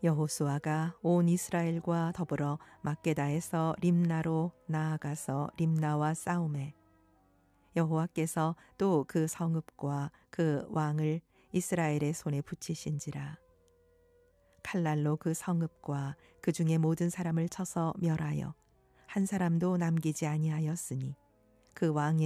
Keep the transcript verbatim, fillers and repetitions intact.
여호수아가 온 이스라엘과 더불어 막게다에서 림나로 나아가서 림나와 싸우매 여호와께서 또 그 성읍과 그 왕을 이스라엘의 손에 붙이신지라. 칼날로 그 성읍과 그 중에 모든 사람을 쳐서 멸하여 한 사람도 남기지 아니하였으니 그 왕의